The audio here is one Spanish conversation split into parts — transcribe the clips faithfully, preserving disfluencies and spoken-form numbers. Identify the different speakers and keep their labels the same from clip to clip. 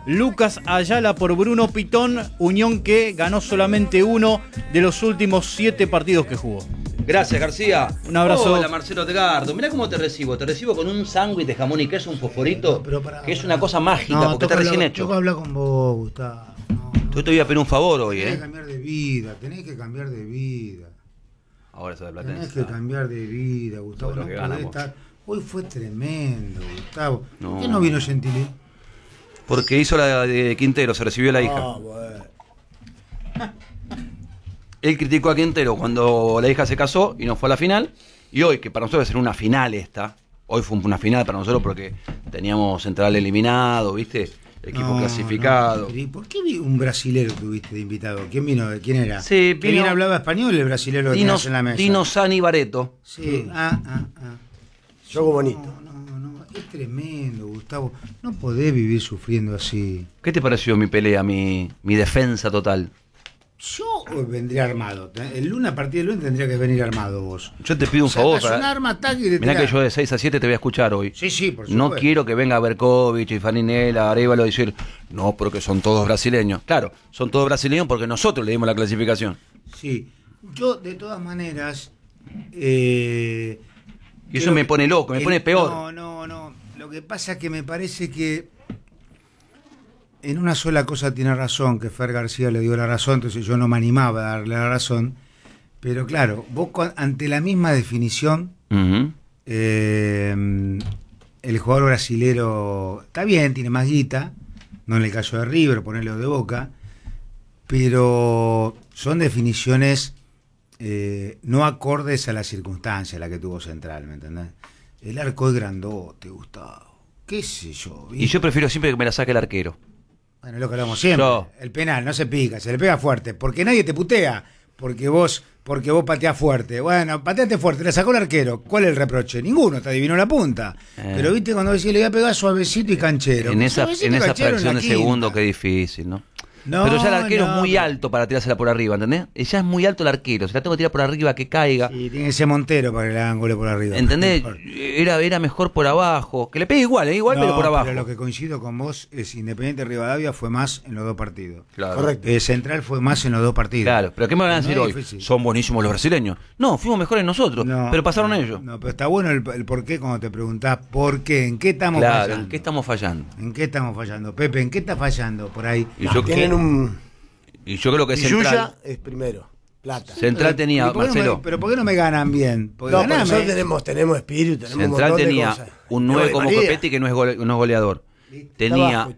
Speaker 1: Lucas Ayala por Bruno Pitón, Unión que ganó solamente uno de los últimos siete partidos que jugó.
Speaker 2: Gracias, García.
Speaker 1: Un abrazo.
Speaker 2: Hola, Marcelo Edgardo. Mirá cómo te recibo. Te recibo con un sándwich de jamón y queso, un fosforito,
Speaker 3: Pero para,
Speaker 2: que es una cosa mágica,
Speaker 3: no,
Speaker 2: porque está recién
Speaker 3: hablar,
Speaker 2: hecho.
Speaker 3: Tengo que hablar con vos, Gustavo. No,
Speaker 2: Yo te voy a pedir un favor hoy,
Speaker 3: tenés
Speaker 2: ¿eh?
Speaker 3: que cambiar de vida, tenés que cambiar de vida.
Speaker 2: Ahora eso de
Speaker 3: Tenés
Speaker 2: Platense.
Speaker 3: que cambiar de vida, Gustavo.
Speaker 2: Todo lo
Speaker 3: No
Speaker 2: que
Speaker 3: podés
Speaker 2: ganamos.
Speaker 3: estar... Hoy fue tremendo, Gustavo.
Speaker 2: No.
Speaker 3: ¿Por qué no vino Gentili?
Speaker 2: Porque hizo la de Quintero, se recibió la hija.
Speaker 3: Ah, bueno.
Speaker 2: Él criticó a Quintero cuando la hija se casó y no fue a la final. Y hoy, que para nosotros es una final esta, hoy fue una final para nosotros porque teníamos Central eliminado, ¿viste? Equipo
Speaker 3: No,
Speaker 2: clasificado.
Speaker 3: no. ¿Y por qué vi un brasilero tuviste de invitado? ¿Quién vino? ¿Quién era?
Speaker 2: Sí,
Speaker 3: ¿Que
Speaker 2: vino-
Speaker 3: bien hablaba español el brasilero que
Speaker 2: Dino,
Speaker 3: tenías en la mesa?
Speaker 2: Dino Sani Bareto.
Speaker 3: Sí, ah, ah, ah.
Speaker 4: Juego bonito.
Speaker 3: No, no, no, es tremendo, Gustavo. No podés vivir sufriendo así.
Speaker 2: ¿Qué te pareció mi pelea, mi, mi defensa total?
Speaker 3: Yo vendría armado. El lunes, a partir del lunes tendría que venir armado vos.
Speaker 2: Yo te pido un favor.
Speaker 3: Sacás un arma, ataque y te
Speaker 2: Mirá que
Speaker 3: tirás.
Speaker 2: yo de seis a siete te voy a escuchar hoy.
Speaker 3: Sí, sí, por
Speaker 2: No
Speaker 3: supuesto.
Speaker 2: quiero que venga Berkovich y Farinella, Arevalo a decir, no, porque son todos brasileños. Claro, son todos brasileños porque nosotros le dimos la clasificación.
Speaker 3: Sí. Yo, de todas maneras... Eh,
Speaker 2: Y eso
Speaker 3: creo
Speaker 2: me
Speaker 3: que
Speaker 2: pone loco, me
Speaker 3: el-
Speaker 2: pone peor.
Speaker 3: No, no, no. Lo que pasa es que me parece que en una sola cosa tiene razón, que Fer García le dio la razón, entonces yo no me animaba a darle la razón. Pero claro, vos con- ante la misma definición,
Speaker 2: Ujú.
Speaker 3: eh, el jugador brasilero está bien, tiene más guita, no en el caso de River, ponerlo de Boca, pero son definiciones eh, no acordes a la circunstancia la que tuvo Central, ¿me entendés? El arco es grandote, Gustavo. ¿Qué sé yo?
Speaker 2: Y yo prefiero siempre que me la saque el arquero.
Speaker 3: Bueno, es lo que hablamos siempre.
Speaker 2: Yo.
Speaker 3: El penal no se pica, se le pega fuerte. Porque nadie te putea. Porque vos, porque vos pateás fuerte. Bueno, pateaste fuerte, le sacó el arquero. ¿Cuál es el reproche? Ninguno, te adivinó la punta.
Speaker 2: Eh.
Speaker 3: Pero viste cuando decís le voy a pegar suavecito y canchero.
Speaker 2: En esa,
Speaker 3: Suavecito
Speaker 2: en
Speaker 3: y
Speaker 2: esa
Speaker 3: canchero
Speaker 2: fracción
Speaker 3: en
Speaker 2: de
Speaker 3: la quinta.
Speaker 2: segundo, qué difícil, ¿no?
Speaker 3: No,
Speaker 2: Pero ya el arquero
Speaker 3: no,
Speaker 2: es muy
Speaker 3: pero-
Speaker 2: alto para tirársela por arriba, ¿entendés? Ya es muy alto el arquero, se la tengo que tirar por arriba, que caiga.
Speaker 3: Sí, tiene ese Montero para que le hagan goles por arriba.
Speaker 2: ¿Entendés?
Speaker 3: Mejor.
Speaker 2: Era, era mejor por abajo. Que le pegue igual, ¿eh? igual,
Speaker 3: No,
Speaker 2: pero por abajo.
Speaker 3: Pero lo que coincido con vos es Independiente Rivadavia fue más en los dos partidos.
Speaker 2: Claro.
Speaker 4: Correcto.
Speaker 3: Eh, Central fue más en los dos partidos.
Speaker 2: Claro, pero ¿qué me van a
Speaker 3: No
Speaker 2: decir
Speaker 3: es
Speaker 2: hoy?
Speaker 3: difícil.
Speaker 2: Son buenísimos los brasileños. No, fuimos mejores nosotros,
Speaker 3: No,
Speaker 2: pero pasaron
Speaker 3: no,
Speaker 2: ellos.
Speaker 3: No, pero está bueno el, el por qué cuando te preguntás por qué, en qué estamos
Speaker 2: Claro,
Speaker 3: fallando.
Speaker 2: ¿en qué estamos fallando?
Speaker 3: ¿En qué estamos fallando? Pepe, ¿en qué está fallando por ahí?
Speaker 2: Y yo,
Speaker 4: Tienen un.
Speaker 2: y yo creo que
Speaker 4: Y
Speaker 2: Central,
Speaker 4: Yuya es primero. Plata.
Speaker 2: Central tenía,
Speaker 3: ¿Y por qué no me-
Speaker 2: Marcelo,
Speaker 3: pero ¿por qué no me ganan bien? Porque
Speaker 4: No, pero
Speaker 3: ganame.
Speaker 4: nosotros tenemos, tenemos espíritu, tenemos un
Speaker 2: Central
Speaker 4: montón de
Speaker 2: tenía
Speaker 4: cosas.
Speaker 2: un nueve
Speaker 4: Tenemos
Speaker 2: como
Speaker 4: Di María.
Speaker 2: Copetti que no es, gole- no es goleador. Tenía
Speaker 4: abajo, chico.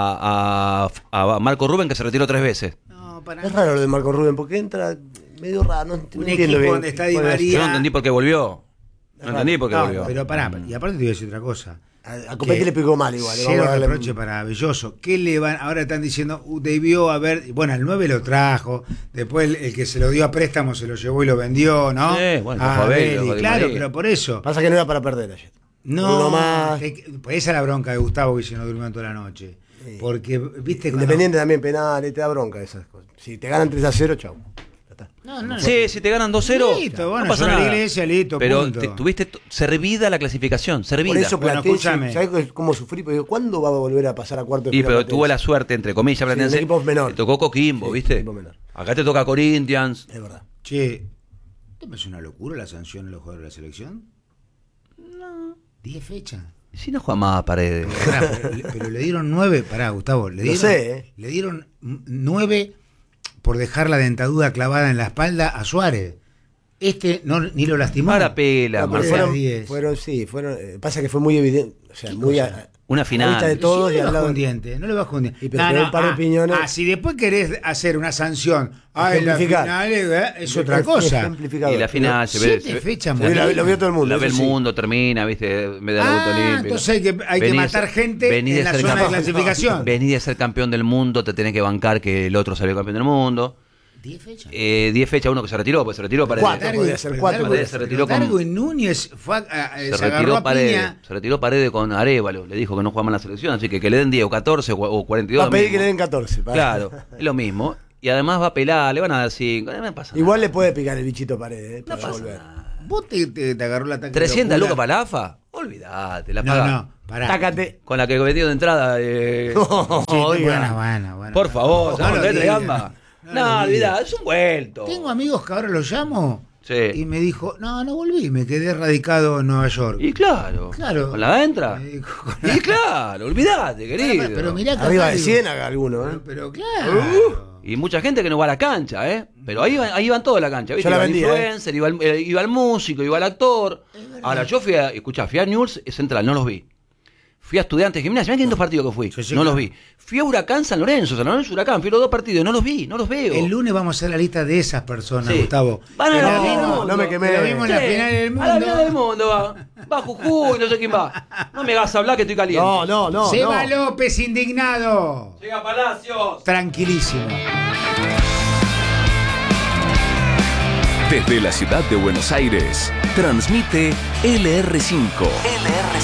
Speaker 2: a, a, a Marco Rubén que se retiró tres veces.
Speaker 3: No, para
Speaker 4: Es raro lo de Marco Rubén, porque entra medio raro, no, no
Speaker 3: Un
Speaker 4: entiendo
Speaker 3: equipo
Speaker 4: bien.
Speaker 3: donde está Di
Speaker 4: cuál es.
Speaker 3: María.
Speaker 2: Yo no entendí por qué volvió. No entendí por qué
Speaker 3: No,
Speaker 2: volvió.
Speaker 3: pero pará, y aparte te voy a decir otra cosa.
Speaker 4: A, a Copetti
Speaker 3: Que
Speaker 4: le pegó mal igual.
Speaker 3: Cero
Speaker 4: vamos a darle-
Speaker 3: reproche para Belloso. ¿Qué le van? Ahora están diciendo, uh, debió haber. Bueno, el nueve lo trajo. Después el, el que se lo dio a préstamo se lo llevó y lo vendió, ¿no?
Speaker 2: Sí, bueno,
Speaker 3: Ah,
Speaker 2: fue a Vélez,
Speaker 3: Vélez,
Speaker 2: fue Di
Speaker 3: claro,
Speaker 2: María.
Speaker 3: pero por eso.
Speaker 4: Pasa que no era para perder ayer.
Speaker 3: No,
Speaker 4: Uno más.
Speaker 3: te- pues esa es la bronca de Gustavo que se no durmió toda la noche.
Speaker 4: Sí.
Speaker 3: Porque, viste, cuando-
Speaker 4: Independiente también penales, te da bronca esas cosas. Si te ganan tres a cero, chau. Ya está.
Speaker 3: No, no,
Speaker 2: Sí, si te ganan dos cero,
Speaker 3: Listo, bueno,
Speaker 2: no pasa
Speaker 3: yo a la
Speaker 2: nada.
Speaker 3: iglesia, listo,
Speaker 2: Pero
Speaker 3: punto.
Speaker 2: te- tuviste t- servida la clasificación, servida.
Speaker 4: Por eso
Speaker 3: Bueno,
Speaker 4: Platense,
Speaker 3: escúchame.
Speaker 4: ¿sabés cómo sufrí? Porque digo, ¿cuándo va a volver a pasar a cuarto de
Speaker 2: Y
Speaker 4: final
Speaker 2: pero
Speaker 4: Platense?
Speaker 2: tuvo la suerte, entre comillas,
Speaker 4: Sí,
Speaker 2: Platense.
Speaker 4: un equipo menor.
Speaker 2: Te tocó Coquimbo,
Speaker 4: Sí,
Speaker 2: ¿viste?
Speaker 4: equipo menor.
Speaker 2: Acá te toca Corinthians.
Speaker 4: Es verdad.
Speaker 3: Che, ¿te parece una locura la sanción de los jugadores de la selección? No. Diez fechas.
Speaker 2: Si no juega más Paredes.
Speaker 3: Pará, pero, le- pero le dieron nueve, pará, Gustavo, le
Speaker 4: Lo
Speaker 3: dieron,
Speaker 4: sé, ¿eh?
Speaker 3: le dieron n- nueve por dejar la dentadura clavada en la espalda a Suárez. Este no ni lo lastimó.
Speaker 2: Para pela,
Speaker 4: No, pero
Speaker 3: Marcelo.
Speaker 4: fueron,
Speaker 3: diez.
Speaker 4: fueron, sí, fueron. eh, pasa que fue muy evidente. O sea, muy. A,
Speaker 2: Una
Speaker 4: a
Speaker 2: final.
Speaker 4: vista de todos
Speaker 3: Sí,
Speaker 4: y
Speaker 3: no le
Speaker 4: al
Speaker 3: bajo
Speaker 4: lado.
Speaker 3: un diente, no le bajo un diente.
Speaker 4: Y pero te da un par de
Speaker 3: ah,
Speaker 4: piñones.
Speaker 3: ah, si después querés hacer una sanción, ah, en la
Speaker 4: Ejemplificar.
Speaker 3: final eh, es otra
Speaker 4: Ej-
Speaker 3: cosa.
Speaker 4: ejemplificador.
Speaker 2: Y la final se ve.
Speaker 3: Siete
Speaker 2: se ve-
Speaker 3: fechas,
Speaker 4: Se ve- la,
Speaker 3: Molina.
Speaker 4: lo vio todo el mundo.
Speaker 2: La ve el
Speaker 4: eso sí.
Speaker 2: mundo, termina, ¿viste? Medalla
Speaker 3: Ah,
Speaker 2: olímpica.
Speaker 3: entonces hay que, hay que
Speaker 2: Vení de
Speaker 3: matar
Speaker 2: ser-
Speaker 3: gente
Speaker 2: vení de
Speaker 3: en la
Speaker 2: ser
Speaker 3: zona de
Speaker 2: campeón.
Speaker 3: clasificación.
Speaker 2: Vení de ser campeón del mundo, te tenés que bancar que el otro salió campeón del mundo.
Speaker 3: ¿Diez fechas?
Speaker 2: Eh, diez fechas, uno que se retiró, pues se retiró Paredes.
Speaker 4: Cuatro. podía ser cuatro,
Speaker 3: Darwin-
Speaker 2: podía ser. Se retiró con-
Speaker 3: Darwin Núñez fue a- a-
Speaker 2: Se
Speaker 3: se, agarró
Speaker 2: retiró
Speaker 3: a
Speaker 2: Paredes.
Speaker 3: piña.
Speaker 2: Se retiró Paredes con Arévalo. Le dijo que no jugaba más en la selección, así que que le den diez o catorce o o cuarenta y dos.
Speaker 4: Va a
Speaker 2: lo
Speaker 4: pedir
Speaker 2: mismo.
Speaker 4: que le den catorce. para-
Speaker 2: Claro, es lo mismo. Y además va a pelar, le van a dar cinco. No me pasa
Speaker 4: Igual
Speaker 2: nada.
Speaker 4: le puede picar el bichito Paredes. Eh,
Speaker 2: No
Speaker 4: para
Speaker 2: pasa
Speaker 4: volver.
Speaker 2: nada.
Speaker 3: ¿Vos te, te, te agarró la ataque?
Speaker 2: ¿trescientas lucas para la A F A? Olvídate, la
Speaker 3: No,
Speaker 2: pagás.
Speaker 3: no, pará.
Speaker 4: Tácate.
Speaker 2: Con la que metió de entrada. Eh...
Speaker 4: No,
Speaker 3: Sí,
Speaker 4: oiga.
Speaker 3: bueno, bueno, bueno.
Speaker 2: Por favor,
Speaker 3: No,
Speaker 2: ¿sabes
Speaker 3: no
Speaker 2: qué
Speaker 3: lo
Speaker 2: te
Speaker 3: digas.
Speaker 2: gamba?
Speaker 3: No
Speaker 2: No,
Speaker 3: lo digas.
Speaker 2: olvidá, es un vuelto.
Speaker 3: Tengo amigos que ahora los llamo
Speaker 2: Sí.
Speaker 3: y me dijo, no, no volví, me quedé radicado en Nueva York.
Speaker 2: Y claro.
Speaker 3: Claro.
Speaker 2: ¿Con la entra?
Speaker 3: Eh, con la-
Speaker 2: Y claro, olvídate, querido.
Speaker 3: Pero, pero mirá que
Speaker 4: Arriba
Speaker 3: acá
Speaker 4: de
Speaker 3: digo-
Speaker 4: cien haga alguno, ¿eh?
Speaker 3: Pero, pero claro.
Speaker 2: Y mucha gente que no va a la cancha, ¿eh? Pero ahí van, ahí van todos a la cancha, ¿viste?
Speaker 4: Yo la
Speaker 2: Iba el
Speaker 4: vendía,
Speaker 2: influencer, iba, el, eh, iba el músico, iba el actor. Ahora, yo fui a, escuchá, fui a Newell's Central, no los vi. Fui a Estudiantes de Gimnasia, mirá que dos partidos que fui,
Speaker 3: Sí, sí,
Speaker 2: no
Speaker 3: claro.
Speaker 2: los vi. Fui a Huracán San Lorenzo, San Lorenzo Huracán, fui a los dos partidos, no los vi, no los veo.
Speaker 3: El lunes vamos a hacer la lista de esas personas,
Speaker 2: Sí.
Speaker 3: Gustavo.
Speaker 2: Van a
Speaker 3: Que
Speaker 2: la
Speaker 3: la
Speaker 2: final del
Speaker 3: vimos-
Speaker 2: mundo.
Speaker 4: no me quemé.
Speaker 3: que la vimos en la
Speaker 2: Sí,
Speaker 3: final del
Speaker 2: A la
Speaker 3: mundo.
Speaker 2: final del mundo va. Va Jujuy, no sé quién va. No me hagas hablar que estoy caliente.
Speaker 4: No, no, no.
Speaker 3: Seba
Speaker 4: no.
Speaker 3: López indignado.
Speaker 2: Llega Palacios.
Speaker 3: Tranquilísimo.
Speaker 5: Desde la ciudad de Buenos Aires, transmite L R cinco. L